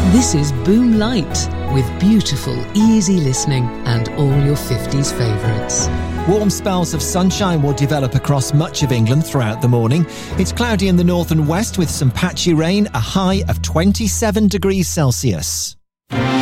This is Boom Light, with beautiful, easy listening and all your 50s favourites. Warm spells of sunshine will develop across much of England throughout the morning. It's cloudy in the north and west with some patchy rain, a high of 27 degrees Celsius.